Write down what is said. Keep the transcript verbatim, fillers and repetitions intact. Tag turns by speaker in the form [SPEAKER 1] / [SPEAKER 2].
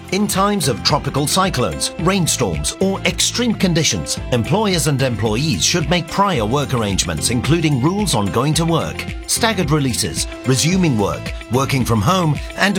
[SPEAKER 1] In times of tropical cyclones, rainstorms, or extreme conditions, employers and employees should make prior work arrangements, including rules on going to work, staggered releases, resuming work, working from home, and